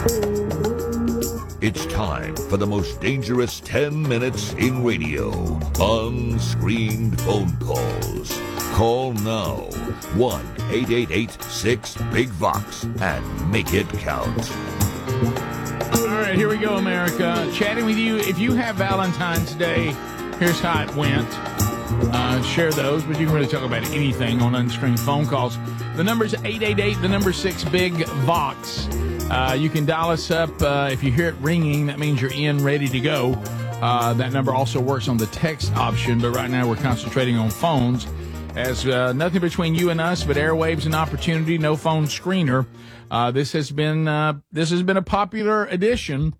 It's time for the most dangerous 10 minutes in radio. Unscreened phone calls. Call now. 1-888-6-BIG-VOX and make it count. All right, here we go, America. Chatting with you. If you have Valentine's Day, here's how it went. Share those, but you can really talk about anything on unscreened phone calls. The number's 888, the number 6-BIG-VOX. You can dial us up. If you hear it ringing, that means you're in, ready to go. That number also works on the text option, but right now we're concentrating on phones. As nothing between you and us but airwaves and opportunity, no phone screener. This has been a popular addition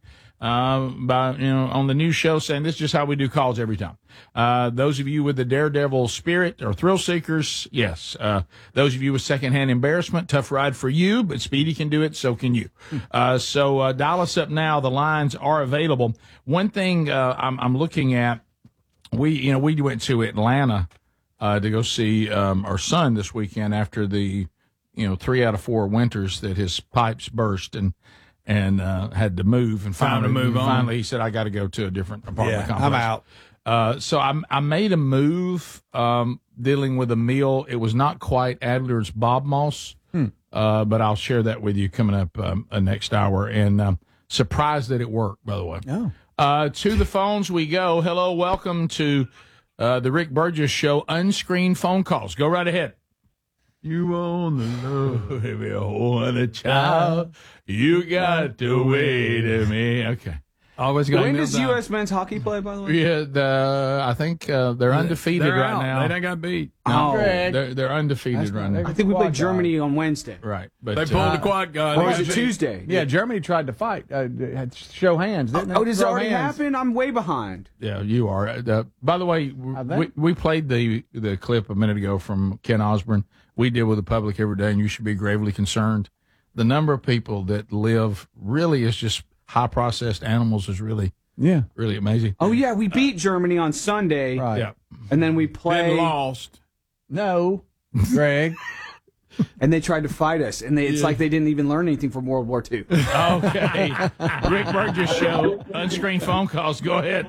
on the new show, saying this is just how we do calls every time. Those of you with the daredevil spirit or thrill seekers, yes. Those of you with secondhand embarrassment, tough ride for you, but Speedy can do it, so can you. So dial us up now. The lines are available. One thing I'm looking at, we went to Atlanta to go see our son this weekend after the 3 out of 4 winters that his pipes burst and had to move, and finally he said, I got to go to a different apartment complex. I'm out. So I made a move dealing with a meal. It was not quite Adler's Bob Moss, but I'll share that with you coming up next hour. And surprised that it worked, by the way. Oh. To the phones we go. Hello, welcome to the Rick Burgess Show, unscreened phone calls. Go right ahead. You want to love, if you want a child, you got to wait a minute. Okay. Always got. When does U.S. men's hockey play, by the way? Yeah, I think they're undefeated they're right out. now. They done got beat. No, they're undefeated right now. I think we play Germany on Wednesday. Right, but They pulled the quad guy. Or is it Tuesday? Yeah, Germany tried to fight, had show hands, didn't they? Does it Throw already hands. happen? I'm way behind. Yeah, you are. By the way, we played the clip a minute ago from Ken Osborne. We deal with the public every day, and you should be gravely concerned. The number of people that live really is just high processed animals is really amazing. Oh yeah, we beat Germany on Sunday. Right. Yeah, And then we play. And lost. No, Greg. And they tried to fight us, and it's like they didn't even learn anything from World War II. Okay. Rick Burgess Show, unscreened phone calls. Go ahead.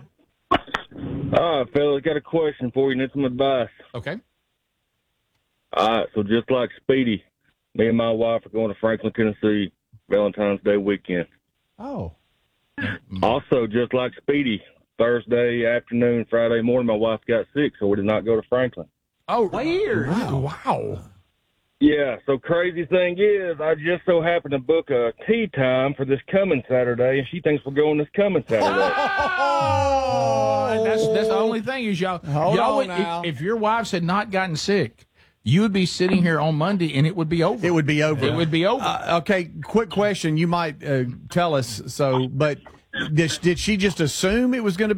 All right, fellas, got a question for you, and it's some advice. Okay. All right, so just like Speedy, me and my wife are going to Franklin, Tennessee, Valentine's Day weekend. Oh. Also, just like Speedy, Thursday afternoon, Friday morning, my wife got sick, so we did not go to Franklin. Oh, Weird. Wow. Yeah, so crazy thing is, I just so happened to book a tea time for this coming Saturday, and she thinks we're going this coming Saturday. And that's the only thing is y'all would, if your wives had not gotten sick, you would be sitting here on Monday, and it would be over. It would be over. It would be over. Okay, quick question. You might tell us, but did she just assume it was going to